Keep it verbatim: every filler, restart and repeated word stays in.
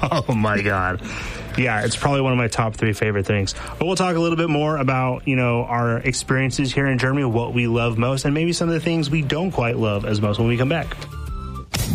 Oh, my God. Yeah, it's probably one of my top three favorite things. But we'll talk a little bit more about, you know, our experiences here in Germany, what we love most, and maybe some of the things we don't quite love as most when we come back.